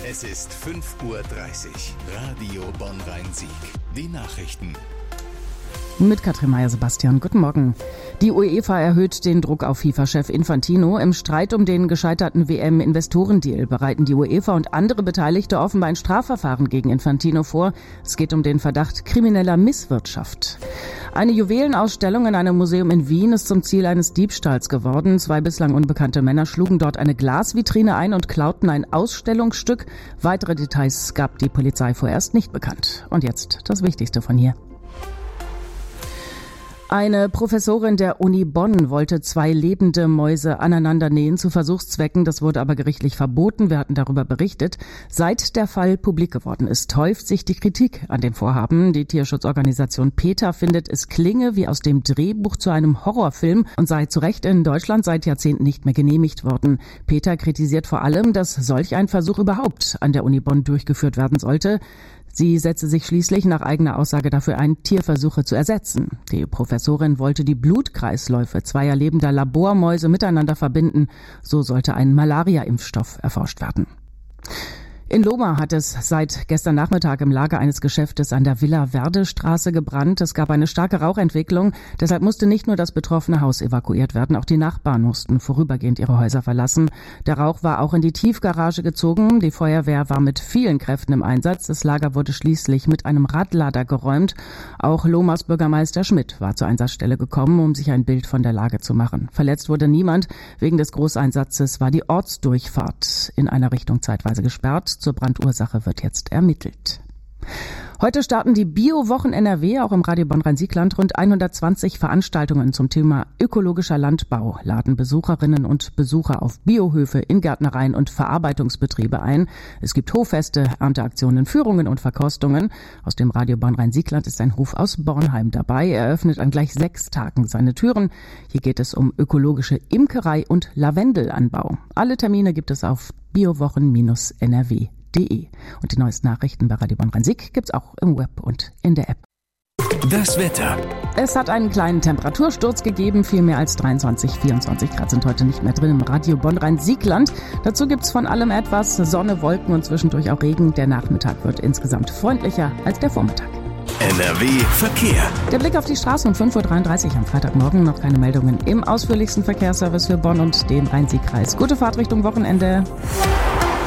Es ist 5:30 Uhr. Radio Bonn-Rhein-Sieg. Die Nachrichten. Mit Katrin Meyer-Sebastian. Guten Morgen. Die UEFA erhöht den Druck auf FIFA-Chef Infantino. Im Streit um den gescheiterten WM-Investorendeal bereiten die UEFA und andere Beteiligte offenbar ein Strafverfahren gegen Infantino vor. Es geht um den Verdacht krimineller Misswirtschaft. Eine Juwelenausstellung in einem Museum in Wien ist zum Ziel eines Diebstahls geworden. 2 bislang unbekannte Männer schlugen dort eine Glasvitrine ein und klauten ein Ausstellungsstück. Weitere Details gab die Polizei vorerst nicht bekannt. Und jetzt das Wichtigste von hier. Eine Professorin der Uni Bonn wollte 2 lebende Mäuse aneinander nähen zu Versuchszwecken. Das wurde aber gerichtlich verboten. Wir hatten darüber berichtet. Seit der Fall publik geworden ist, häuft sich die Kritik an dem Vorhaben. Die Tierschutzorganisation PETA findet, es klinge wie aus dem Drehbuch zu einem Horrorfilm und sei zu Recht in Deutschland seit Jahrzehnten nicht mehr genehmigt worden. PETA kritisiert vor allem, dass solch ein Versuch überhaupt an der Uni Bonn durchgeführt werden sollte. Sie setze sich schließlich nach eigener Aussage dafür ein, Tierversuche zu ersetzen. Die Professorin wollte die Blutkreisläufe 2 lebender Labormäuse miteinander verbinden. So sollte ein Malaria-Impfstoff erforscht werden. In Lohmar hat es seit gestern Nachmittag im Lager eines Geschäftes an der Villa-Verde-Straße gebrannt. Es gab eine starke Rauchentwicklung. Deshalb musste nicht nur das betroffene Haus evakuiert werden, auch die Nachbarn mussten vorübergehend ihre Häuser verlassen. Der Rauch war auch in die Tiefgarage gezogen. Die Feuerwehr war mit vielen Kräften im Einsatz. Das Lager wurde schließlich mit einem Radlader geräumt. Auch Lohmars Bürgermeister Schmidt war zur Einsatzstelle gekommen, um sich ein Bild von der Lage zu machen. Verletzt wurde niemand. Wegen des Großeinsatzes war die Ortsdurchfahrt in einer Richtung zeitweise gesperrt. Zur Brandursache wird jetzt ermittelt. Heute starten die Bio-Wochen NRW, auch im Radio Bonn-Rhein-Sieg-Land. Rund 120 Veranstaltungen zum Thema ökologischer Landbau laden Besucherinnen und Besucher auf Biohöfe, in Gärtnereien und Verarbeitungsbetriebe ein. Es gibt Hoffeste, Ernteaktionen, Führungen und Verkostungen. Aus dem Radio Bonn-Rhein-Sieg-Land ist ein Hof aus Bornheim dabei. Er öffnet an gleich 6 Tagen seine Türen. Hier geht es um ökologische Imkerei und Lavendelanbau. Alle Termine gibt es auf biowochen-nrw.de. Und die neuesten Nachrichten bei Radio Bonn-Rhein-Sieg gibt's auch im Web und in der App. Das Wetter. Es hat einen kleinen Temperatursturz gegeben. Viel mehr als 23, 24 Grad sind heute nicht mehr drin im Radio Bonn-Rhein-Sieg-Land. Dazu gibt's von allem etwas. Sonne, Wolken und zwischendurch auch Regen. Der Nachmittag wird insgesamt freundlicher als der Vormittag. NRW Verkehr. Der Blick auf die Straßen um 5:33 Uhr am Freitagmorgen. Noch keine Meldungen im ausführlichsten Verkehrsservice für Bonn und den Rhein-Sieg-Kreis. Gute Fahrt Richtung Wochenende.